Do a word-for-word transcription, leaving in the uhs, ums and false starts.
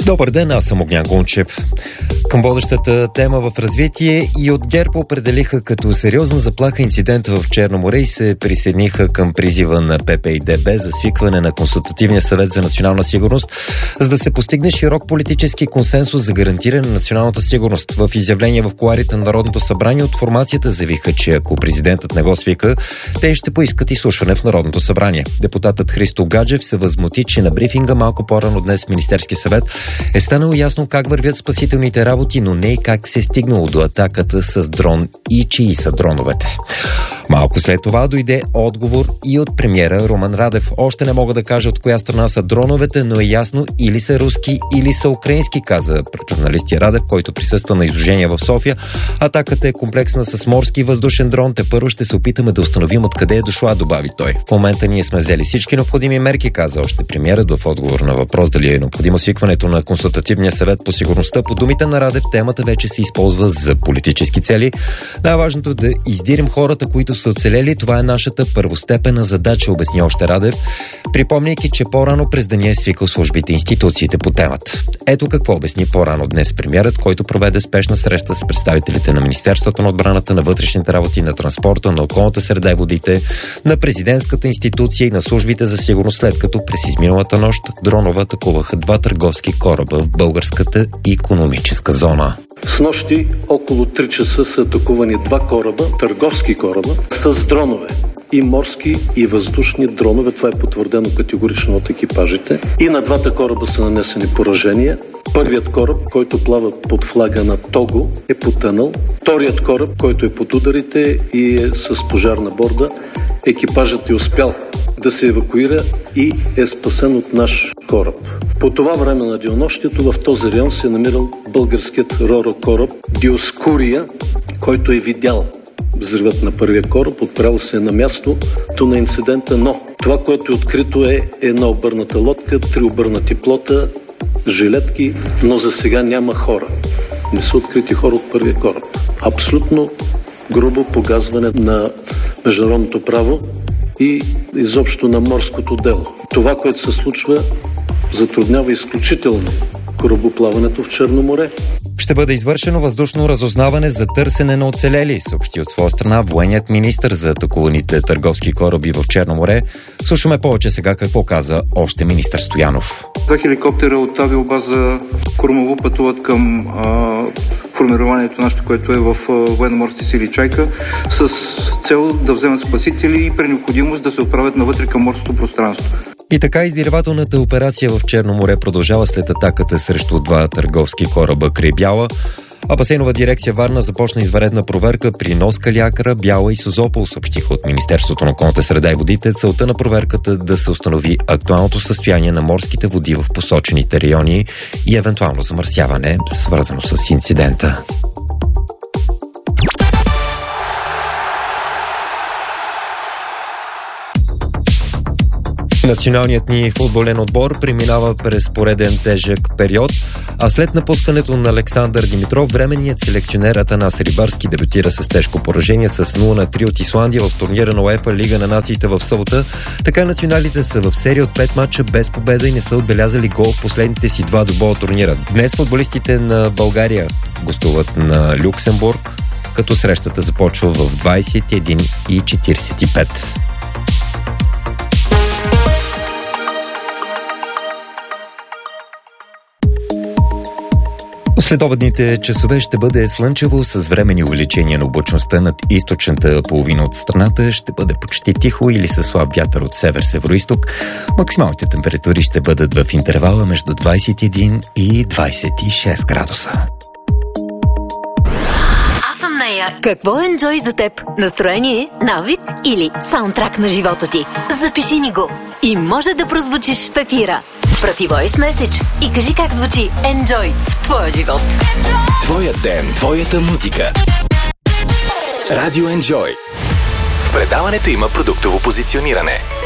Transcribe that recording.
Добър ден, аз съм Огнян Гунчев. Към водещата тема в развитие и от ГЕРБ определиха като сериозна заплаха инцидента в Черно море и се присъединиха към призива на П П и Д Б за свикване на Консултативния съвет за национална сигурност, за да се постигне широк политически консенсус за гарантиране на националната сигурност. В изявление в кулоарите на Народното събрание от формацията заявиха, че ако президентът не го свика, те ще поискат изслушване в Народното събрание. Депутатът Христо Гаджев се възмути, че на брифинга малко по-рано днес в Министерски съвет е станало ясно как вървят спасителните работи, но не и как се е стигнало до атаката с дрон и чии са дроновете. Малко след това дойде отговор и от премиера Румен Радев. Още не мога да кажа от коя страна са дроновете, но е ясно или са руски, или са украински, каза журналисти Радев, който присъства на изложение в София. Атаката е комплексна с морски и въздушен дрон. Те първо ще се опитаме да установим откъде е дошла, добави той. В момента ние сме взели всички необходими мерки, каза още премиерът в отговор на въпрос дали е необходимо свикването на Консултативния съвет по сигурността. По думите на Радев, темата вече се използва за политически цели. Най-важното е да издирим хората, които са оцелели. Това е нашата първостепенна задача, обясни още Радев, припомняйки, че по-рано през деня е свикал службите и институциите по темата. Ето какво обясни по-рано днес премиерът, който проведе спешна среща с представителите на Министерството на отбраната, на вътрешните работи, на транспорта, на околната среда и водите, на президентската институция и на службите за сигурност, след като през изминалата нощ дронове атакуваха два търговски кораба в българската икономическа зона. Снощи около три часа са атакувани два кораба, търговски кораба, с дронове. И морски, и въздушни дронове. Това е потвърдено категорично от екипажите. И на двата кораба са нанесени поражения. Първият кораб, който плава под флага на Того, е потънал. Вторият кораб, който е под ударите и е с пожар на борда, екипажът е успял да се евакуира и е спасен от наш кораб. По това време на денонощието в този район се е намирал българският ро-ро кораб Диоскурия, който е видял взривът на първия кораб, отправил се на мястото на инцидента, но това, което е открито, е една обърната лодка, три обърнати плота, жилетки, но за сега няма хора. Не са открити хора от първия кораб. Абсолютно грубо погазване на международното право и изобщо на морското дело. Това, което се случва, затруднява изключително корабоплаването в Черно море. Ще бъде извършено въздушно разузнаване за търсене на оцелели, съобщи от своя страна военният министър за атакуваните търговски кораби в Черно море. Слушаме повече сега какво каза още министър Стоянов. Два хеликоптера от авиобаза Крумово пътуват към а, формированието нашето, което е в военноморските сили Чайка, с цел да вземат спасители и при необходимост да се отправят навътре към морското пространство. И така издирвателната операция в Черно море продължава след атаката срещу два търговски кораба край Бяла. А Басейнова дирекция Варна започна извънредна проверка при Нос Калиакра, Бяла и Созопол, съобщиха от Министерството на околната среда и водите. Целта на проверката да се установи актуалното състояние на морските води в посочените райони и евентуално замърсяване, свързано с инцидента. Националният ни футболен отбор преминава през пореден тежък период, а след напускането на Александър Димитров, временният селекционер Атанас Рибарски дебютира с тежко поражение с нула на три от Исландия в турнира на УЕФА Лига на нациите в събота. Така националите са в серия от пет мача без победа и не са отбелязали гол в последните си два двубоя от турнира. Днес футболистите на България гостуват на Люксембург, като срещата започва в двадесет и една и четиридесет и пет. Следобедните часове ще бъде слънчево с временни увеличения на облачността над източната половина от страната. Ще бъде почти тихо или със слаб вятър от север-североизток. Максималните температури ще бъдат в интервала между двадесет и един и двадесет и шест градуса. Аз съм Нея. Какво е Enjoy за теб? Настроение, навик или саундтрак на живота ти? Запиши ни го и може да прозвучиш в ефира. Прати voice message и кажи как звучи Enjoy в твоя живот. Твоя ден, твоята музика. Радио Enjoy. В предаването има продуктово позициониране.